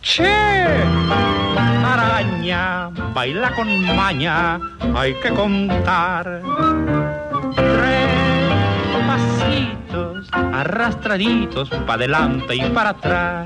Che, araña, baila con maña, hay que contar. Tres pasitos arrastraditos para adelante y para atrás.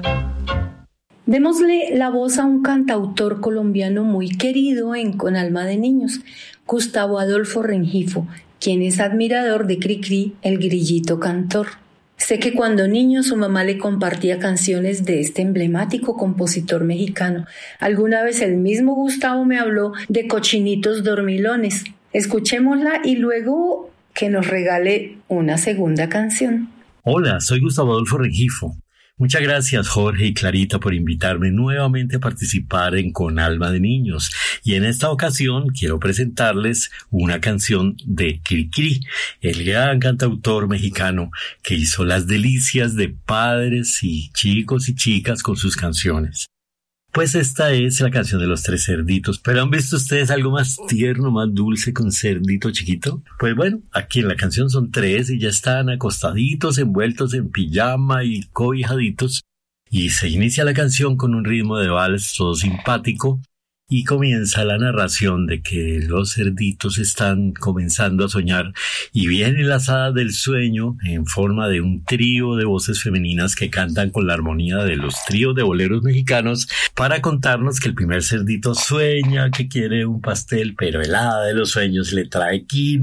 Démosle la voz a un cantautor colombiano muy querido en Con Alma de Niños, Gustavo Adolfo Rengifo, quien es admirador de Cricri, el grillito cantor. Sé que cuando niño su mamá le compartía canciones de este emblemático compositor mexicano. Alguna vez el mismo Gustavo me habló de Cochinitos Dormilones. Escuchémosla y luego que nos regale una segunda canción. Hola, soy Gustavo Adolfo Rengifo. Muchas gracias Jorge y Clarita por invitarme nuevamente a participar en Con Alma de Niños, y en esta ocasión quiero presentarles una canción de Cricri, el gran cantautor mexicano que hizo las delicias de padres y chicos y chicas con sus canciones. Pues esta es la canción de los tres cerditos, pero ¿han visto ustedes algo más tierno, más dulce que un cerdito chiquito? Pues bueno, aquí en la canción son tres y ya están acostaditos, envueltos en pijama y cobijaditos, y se inicia la canción con un ritmo de vals todo simpático y comienza la narración de que los cerditos están comenzando a soñar y vienen las hadas del sueño en forma de un trío de voces femeninas que cantan con la armonía de los tríos de boleros mexicanos para contarnos que el primer cerdito sueña que quiere un pastel, pero el hada de los sueños le trae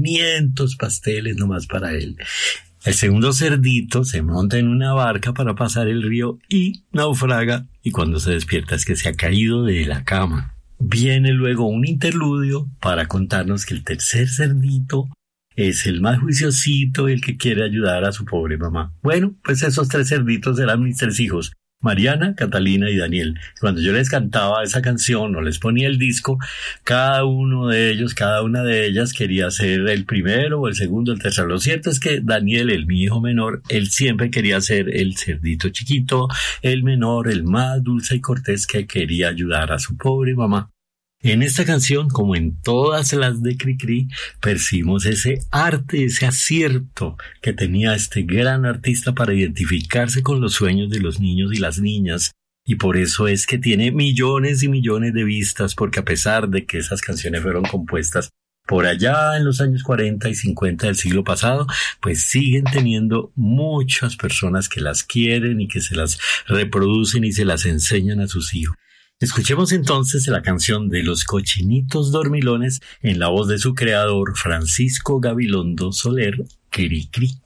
500 pasteles nomás para él. El segundo cerdito se monta en una barca para pasar el río y naufraga, y cuando se despierta es que se ha caído de la cama. Viene luego un interludio para contarnos que el tercer cerdito es el más juiciosito, el que quiere ayudar a su pobre mamá. Bueno, pues esos tres cerditos eran mis tres hijos, Mariana, Catalina y Daniel. Cuando yo les cantaba esa canción o les ponía el disco, cada uno de ellos, cada una de ellas quería ser el primero o el segundo, el tercero. Lo cierto es que Daniel, mi hijo menor, él siempre quería ser el cerdito chiquito, el menor, el más dulce y cortés que quería ayudar a su pobre mamá. En esta canción, como en todas las de Cricri, percibimos ese arte, ese acierto que tenía este gran artista para identificarse con los sueños de los niños y las niñas, y por eso es que tiene millones y millones de vistas, porque a pesar de que esas canciones fueron compuestas por allá en los años 40 y 50 del siglo pasado, pues siguen teniendo muchas personas que las quieren y que se las reproducen y se las enseñan a sus hijos. Escuchemos entonces la canción de los Cochinitos Dormilones en la voz de su creador Francisco Gabilondo Soler, Cricri.